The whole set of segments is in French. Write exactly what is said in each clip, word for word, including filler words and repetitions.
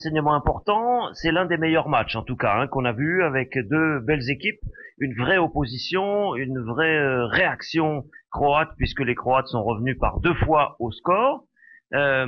enseignement important, c'est l'un des meilleurs matchs en tout cas hein, qu'on a vu avec deux belles équipes, une vraie opposition, une vraie euh, réaction croate puisque les Croates sont revenus par deux fois au score. Euh,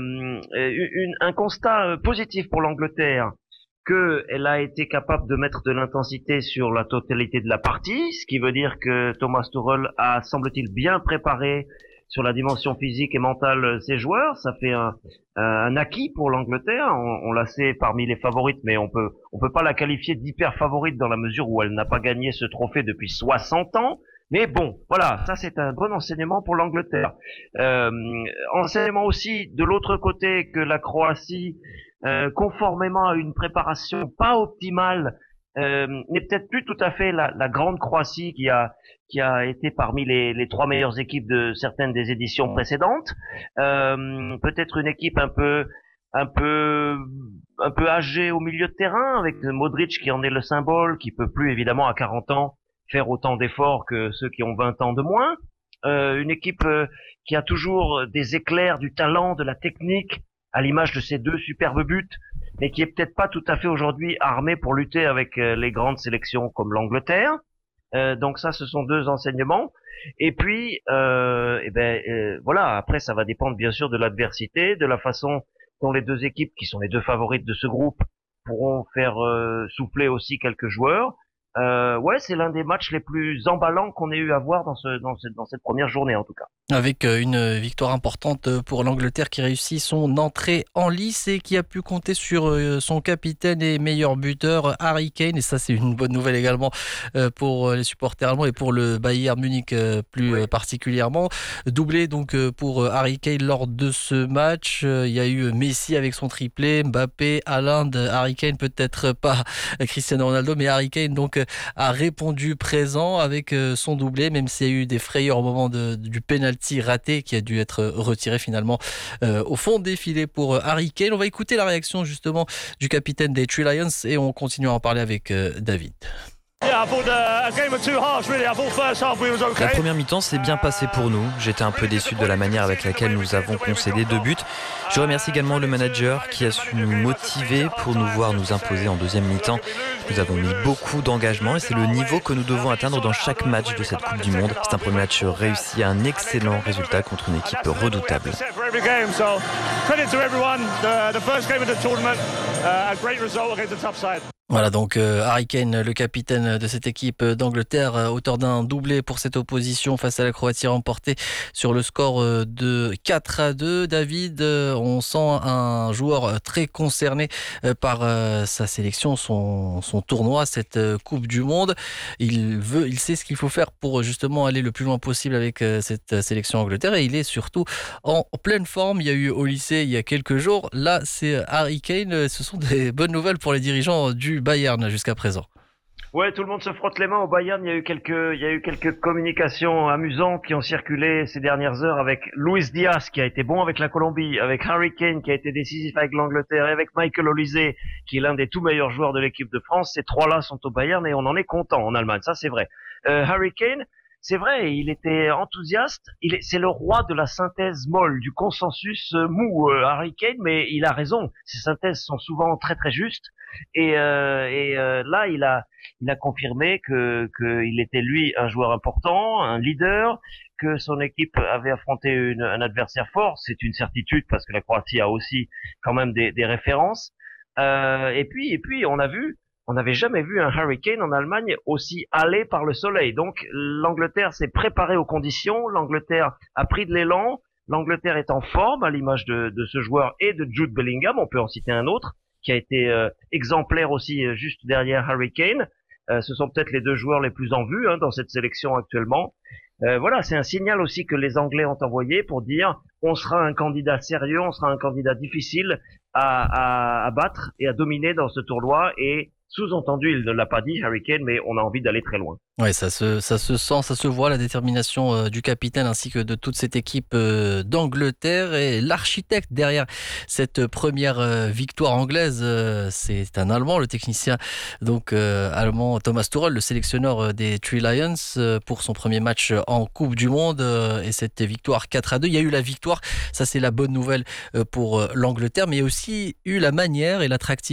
une, un constat euh, positif pour l'Angleterre, qu'elle a été capable de mettre de l'intensité sur la totalité de la partie, ce qui veut dire que Thomas Tuchel a, semble-t-il, bien préparé sur la dimension physique et mentale ses joueurs. Ça fait un, un acquis pour l'Angleterre. On, on la sait parmi les favorites, mais on peut on peut pas la qualifier d'hyper favorite dans la mesure où elle n'a pas gagné ce trophée depuis soixante ans. Mais bon, voilà, ça c'est un bon enseignement pour l'Angleterre. Euh, enseignement aussi de l'autre côté que la Croatie, euh, conformément à une préparation pas optimale, euh, n'est peut-être plus tout à fait la, la grande Croatie qui a qui a été parmi les, les trois meilleures équipes de certaines des éditions précédentes. Euh, peut-être une équipe un peu un peu un peu âgée au milieu de terrain avec Modric qui en est le symbole, qui peut plus évidemment à quarante ans faire autant d'efforts que ceux qui ont vingt ans de moins. Euh, une équipe euh, qui a toujours des éclairs du talent, de la technique, à l'image de ces deux superbes buts, mais qui est peut-être pas tout à fait aujourd'hui armée pour lutter avec euh, les grandes sélections comme l'Angleterre. Euh, donc ça, ce sont deux enseignements. Et puis, euh, eh ben euh, voilà. Après, ça va dépendre bien sûr de l'adversité, de la façon dont les deux équipes, qui sont les deux favorites de ce groupe, pourront faire euh, souffler aussi quelques joueurs. Euh, ouais, c'est l'un des matchs les plus emballants qu'on ait eu à voir dans ce, dans ce, dans cette première journée en tout cas. Avec une victoire importante pour l'Angleterre qui réussit son entrée en lice et qui a pu compter sur son capitaine et meilleur buteur Harry Kane. Et ça, c'est une bonne nouvelle également pour les supporters allemands et pour le Bayern Munich plus oui. particulièrement. Doublé donc pour Harry Kane lors de ce match. Il y a eu Messi avec son triplé, Mbappé, Haaland, Harry Kane, peut-être pas Cristiano Ronaldo, mais Harry Kane donc a répondu présent avec son doublé, même s'il y a eu des frayeurs au moment de, du pénalty raté qui a dû être retiré finalement euh, au fond des filets pour Harry Kane. On va écouter la réaction justement du capitaine des Three Lions et on continue à en parler avec euh, David. La première mi-temps s'est bien passée pour nous. J'étais un peu déçu de la manière avec laquelle nous avons concédé deux buts. Je remercie également le manager qui a su nous motiver pour nous voir nous imposer en deuxième mi-temps. Nous avons mis beaucoup d'engagement et c'est le niveau que nous devons atteindre dans chaque match de cette Coupe du Monde. C'est un premier match réussi à un excellent résultat contre une équipe redoutable. Voilà donc euh, Harry Kane, le capitaine de cette équipe d'Angleterre, euh, auteur d'un doublé pour cette opposition face à la Croatie remportée sur le score euh, de quatre à deux. David, euh, on sent un joueur très concerné euh, par euh, sa sélection, son, son tournoi, cette euh, Coupe du Monde. Il veut, il sait ce qu'il faut faire pour justement aller le plus loin possible avec euh, cette sélection Angleterre et il est surtout en pleine forme. Il y a eu au lycée il y a quelques jours. Là, c'est Harry Kane. Ce sont des bonnes nouvelles pour les dirigeants du Bayern jusqu'à présent. Ouais, tout le monde se frotte les mains au Bayern. Il y a eu quelques, il y a eu quelques communications amusantes qui ont circulé ces dernières heures avec Luis Diaz qui a été bon avec la Colombie, avec Harry Kane qui a été décisif avec l'Angleterre et avec Michael Olise qui est l'un des tout meilleurs joueurs de l'équipe de France. Ces trois-là sont au Bayern et on en est content en Allemagne. Ça, c'est vrai. Euh, Harry Kane, c'est vrai, il était enthousiaste. Il est, c'est le roi de la synthèse molle, du consensus mou, euh, Harry Kane, mais il a raison. Ces synthèses sont souvent très très justes. Et, euh, et euh, là, il a, il a confirmé que qu'il était lui un joueur important, un leader, que son équipe avait affronté une, un adversaire fort. C'est une certitude parce que la Croatie a aussi quand même des, des références. Euh, et puis, et puis, on a vu. On n'avait jamais vu un Harry Kane en Allemagne aussi hâlé par le soleil. Donc l'Angleterre s'est préparée aux conditions, l'Angleterre a pris de l'élan, l'Angleterre est en forme à l'image de, de ce joueur et de Jude Bellingham, on peut en citer un autre, qui a été euh, exemplaire aussi euh, juste derrière Harry Kane. Euh, ce sont peut-être les deux joueurs les plus en vue hein, dans cette sélection actuellement. Euh, voilà, c'est un signal aussi que les Anglais ont envoyé pour dire on sera un candidat sérieux, on sera un candidat difficile à, à, à battre et à dominer dans ce tournoi et Sous-entendu, il ne l'a pas dit, Harry Kane, mais on a envie d'aller très loin. Ouais, ça se, ça se sent, ça se voit, la détermination euh, du capitaine ainsi que de toute cette équipe euh, d'Angleterre. Et l'architecte derrière cette première euh, victoire anglaise, euh, c'est un Allemand, le technicien donc euh, allemand Thomas Tuchel, le sélectionneur euh, des Three Lions euh, pour son premier match en Coupe du Monde. Euh, et cette victoire quatre à deux, il y a eu la victoire, ça c'est la bonne nouvelle euh, pour euh, l'Angleterre, mais il y a aussi eu la manière et l'attractivité